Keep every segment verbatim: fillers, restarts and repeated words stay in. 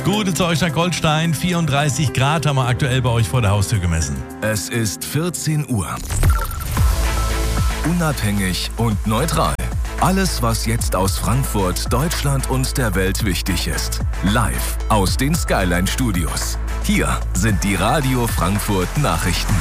Gute zu euch nach Goldstein. vierunddreißig Grad haben wir aktuell bei euch vor der Haustür gemessen. Es ist vierzehn Uhr. Unabhängig und neutral. Alles, was jetzt aus Frankfurt, Deutschland und der Welt wichtig ist. Live aus den Skyline Studios. Hier sind die Radio Frankfurt Nachrichten.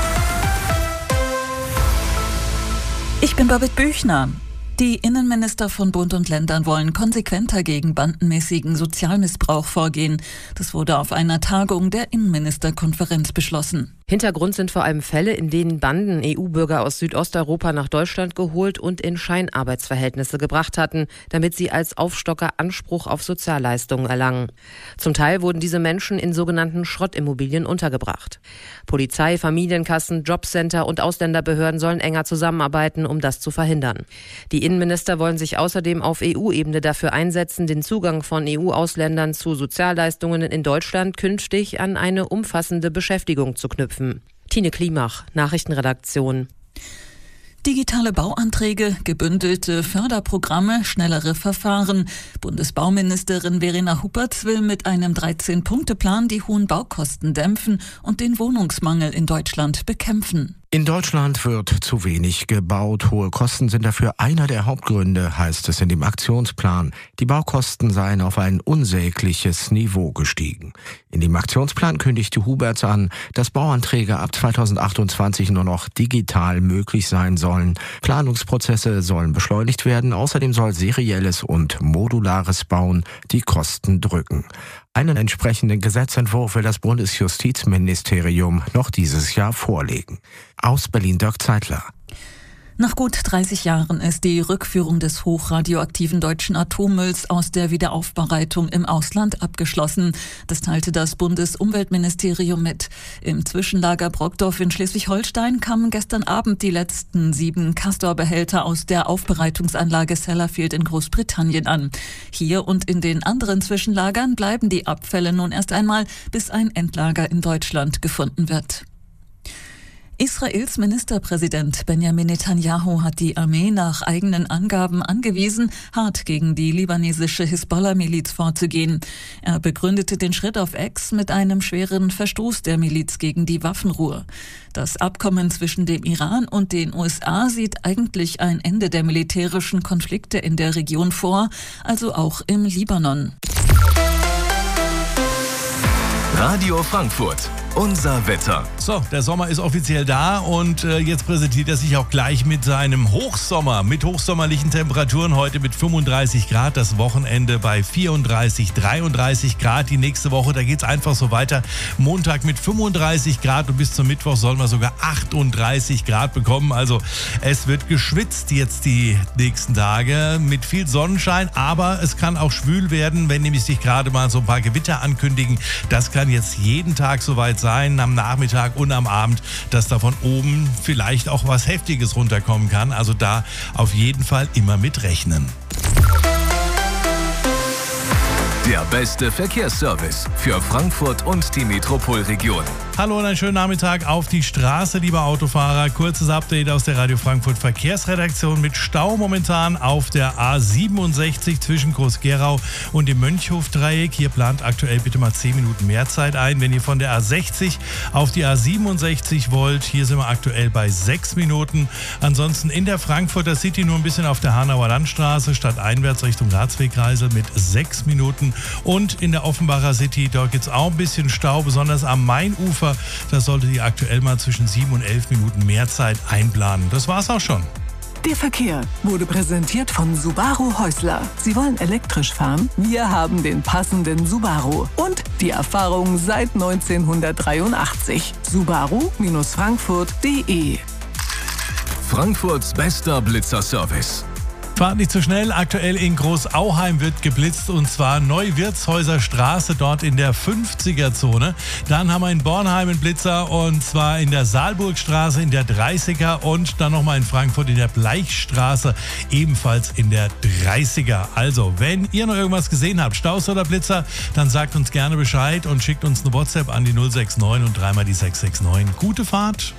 Ich bin Babette Büchner. Die Innenminister von Bund und Ländern wollen konsequenter gegen bandenmäßigen Sozialmissbrauch vorgehen. Das wurde auf einer Tagung der Innenministerkonferenz beschlossen. Hintergrund sind vor allem Fälle, in denen Banden E U-Bürger aus Südosteuropa nach Deutschland geholt und in Scheinarbeitsverhältnisse gebracht hatten, damit sie als Aufstocker Anspruch auf Sozialleistungen erlangen. Zum Teil wurden diese Menschen in sogenannten Schrottimmobilien untergebracht. Polizei, Familienkassen, Jobcenter und Ausländerbehörden sollen enger zusammenarbeiten, um das zu verhindern. Die Innenminister wollen sich außerdem auf E U-Ebene dafür einsetzen, den Zugang von E U-Ausländern zu Sozialleistungen in Deutschland künftig an eine umfassende Beschäftigung zu knüpfen. Tine Klimach, Nachrichtenredaktion. Digitale Bauanträge, gebündelte Förderprogramme, schnellere Verfahren. Bundesbauministerin Verena Huppertz will mit einem dreizehn-Punkte-Plan die hohen Baukosten dämpfen und den Wohnungsmangel in Deutschland bekämpfen. In Deutschland wird zu wenig gebaut. Hohe Kosten sind dafür einer der Hauptgründe, heißt es in dem Aktionsplan. Die Baukosten seien auf ein unsägliches Niveau gestiegen. In dem Aktionsplan kündigte Hubertz an, dass Bauanträge ab zweitausendachtundzwanzig nur noch digital möglich sein sollen. Planungsprozesse sollen beschleunigt werden. Außerdem soll serielles und modulares Bauen die Kosten drücken. Einen entsprechenden Gesetzentwurf will das Bundesjustizministerium noch dieses Jahr vorlegen. Aus Berlin Dirk Zeitler. Nach gut dreißig Jahren ist die Rückführung des hochradioaktiven deutschen Atommülls aus der Wiederaufbereitung im Ausland abgeschlossen. Das teilte das Bundesumweltministerium mit. Im Zwischenlager Brockdorf in Schleswig-Holstein kamen gestern Abend die letzten sieben Castor-Behälter aus der Aufbereitungsanlage Sellafield in Großbritannien an. Hier und in den anderen Zwischenlagern bleiben die Abfälle nun erst einmal, bis ein Endlager in Deutschland gefunden wird. Israels Ministerpräsident Benjamin Netanyahu hat die Armee nach eigenen Angaben angewiesen, hart gegen die libanesische Hisbollah-Miliz vorzugehen. Er begründete den Schritt auf X mit einem schweren Verstoß der Miliz gegen die Waffenruhe. Das Abkommen zwischen dem Iran und den U S A sieht eigentlich ein Ende der militärischen Konflikte in der Region vor, also auch im Libanon. Radio Frankfurt. Unser Wetter. So, der Sommer ist offiziell da und äh, jetzt präsentiert er sich auch gleich mit seinem Hochsommer, mit hochsommerlichen Temperaturen. Heute mit fünfunddreißig Grad, das Wochenende bei vierunddreißig, dreiunddreißig Grad. Die nächste Woche, da geht's einfach so weiter. Montag mit fünfunddreißig Grad und bis zum Mittwoch sollen wir sogar achtunddreißig Grad bekommen. Also es wird geschwitzt jetzt die nächsten Tage mit viel Sonnenschein, aber es kann auch schwül werden, wenn nämlich sich gerade mal so ein paar Gewitter ankündigen. Das kann jetzt jeden Tag soweit sein, am Nachmittag und am Abend, dass da von oben vielleicht auch was Heftiges runterkommen kann. Also da auf jeden Fall immer mit rechnen. Der beste Verkehrsservice für Frankfurt und die Metropolregion. Hallo und einen schönen Nachmittag auf die Straße, liebe Autofahrer. Kurzes Update aus der Radio Frankfurt Verkehrsredaktion mit Stau momentan auf der A siebenundsechzig zwischen Groß-Gerau und dem Mönchhof-Dreieck. Hier plant aktuell bitte mal zehn Minuten mehr Zeit ein. Wenn ihr von der A sechzig auf die A siebenundsechzig wollt, hier sind wir aktuell bei sechs Minuten. Ansonsten in der Frankfurter City nur ein bisschen auf der Hanauer Landstraße, stadteinwärts Richtung Ratswegkreisel mit sechs Minuten. Und in der Offenbacher City, dort gibt es auch ein bisschen Stau, besonders am Mainufer. Da solltet ihr aktuell mal zwischen sieben und elf Minuten mehr Zeit einplanen. Das war's auch schon. Der Verkehr wurde präsentiert von Subaru Häusler. Sie wollen elektrisch fahren? Wir haben den passenden Subaru. Und die Erfahrung seit neunzehnhundertdreiundachtzig. Subaru Frankfurt punkt de. Frankfurts bester Blitzerservice. Fahrt nicht zu schnell. Aktuell in Großauheim wird geblitzt und zwar Neuwirtshäuser Straße, dort in der fünfziger-Zone. Dann haben wir in Bornheim einen Blitzer und zwar in der Saalburgstraße in der dreißiger und dann nochmal in Frankfurt in der Bleichstraße, ebenfalls in der dreißiger. Also, wenn ihr noch irgendwas gesehen habt, Staus oder Blitzer, dann sagt uns gerne Bescheid und schickt uns eine WhatsApp an die null sechs neun und dreimal die sechs sechs neun. Gute Fahrt!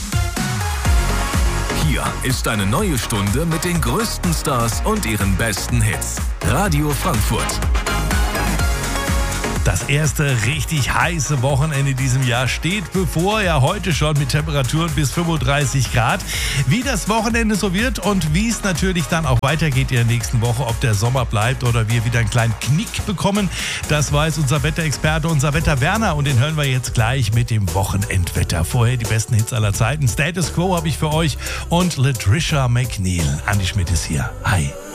Hier ist eine neue Stunde mit den größten Stars und ihren besten Hits. Radio Frankfurt. Das erste richtig heiße Wochenende in diesem Jahr steht bevor, ja heute schon mit Temperaturen bis fünfunddreißig Grad. Wie das Wochenende so wird und wie es natürlich dann auch weitergeht in der nächsten Woche, ob der Sommer bleibt oder wir wieder einen kleinen Knick bekommen, das weiß unser Wetterexperte, unser Wetter Werner, und den hören wir jetzt gleich mit dem Wochenendwetter. Vorher die besten Hits aller Zeiten. Status Quo habe ich für euch und Latricia McNeil. Andi Schmidt ist hier. Hi.